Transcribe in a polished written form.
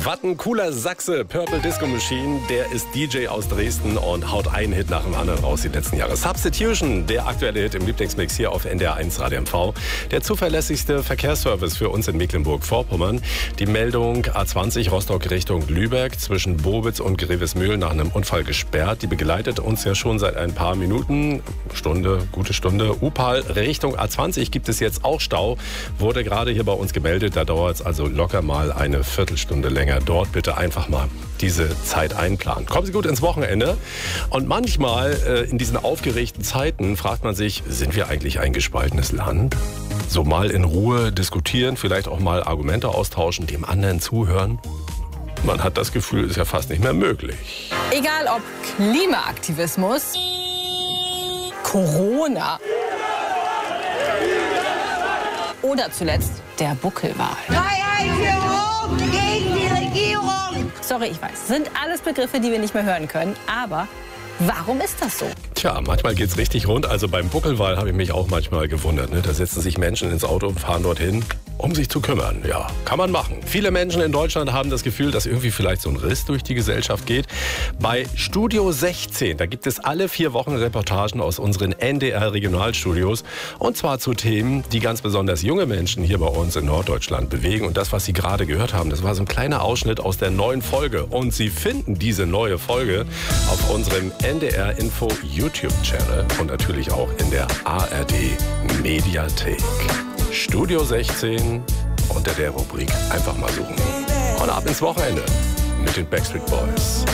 Was ein cooler Sachse, Purple Disco Machine, der ist DJ aus Dresden und haut einen Hit nach dem anderen raus die letzten Jahre. Substitution, der aktuelle Hit im Lieblingsmix hier auf NDR 1 Radio MV. Der zuverlässigste Verkehrsservice für uns in Mecklenburg-Vorpommern. Die Meldung A20 Rostock Richtung Lübeck zwischen Bobitz und Grevesmühl nach einem Unfall gesperrt. Die begleitet uns ja schon seit ein paar Minuten, gute Stunde. Upal Richtung A20 gibt es jetzt auch Stau. Wurde gerade hier bei uns gemeldet, da dauert es also locker mal eine Viertelstunde länger. Dort bitte einfach mal diese Zeit einplanen. Kommen Sie gut ins Wochenende. Und manchmal in diesen aufgeregten Zeiten fragt man sich, sind wir eigentlich ein gespaltenes Land? So mal in Ruhe diskutieren, vielleicht auch mal Argumente austauschen, dem anderen zuhören. Man hat das Gefühl, ist ja fast nicht mehr möglich. Egal ob Klimaaktivismus, Corona oder zuletzt der Buckelwahl. Freiheitsführung gegen die Regierung. Sorry, ich weiß, sind alles Begriffe, die wir nicht mehr hören können, aber warum ist das so? Tja, manchmal geht's richtig rund. Also beim Buckelwal habe ich mich auch manchmal gewundert. Ne? Da setzen sich Menschen ins Auto und fahren dorthin, um sich zu kümmern. Ja, kann man machen. Viele Menschen in Deutschland haben das Gefühl, dass irgendwie vielleicht so ein Riss durch die Gesellschaft geht. Bei Studio 16, da gibt es alle 4 Wochen Reportagen aus unseren NDR-Regionalstudios. Und zwar zu Themen, die ganz besonders junge Menschen hier bei uns in Norddeutschland bewegen. Und das, was Sie gerade gehört haben, das war so ein kleiner Ausschnitt aus der neuen Folge. Und Sie finden diese neue Folge auf unserem NDR-Info YouTube-Channel und natürlich auch in der ARD-Mediathek. Studio 16 unter der Rubrik einfach mal suchen. Und ab ins Wochenende mit den Backstreet Boys.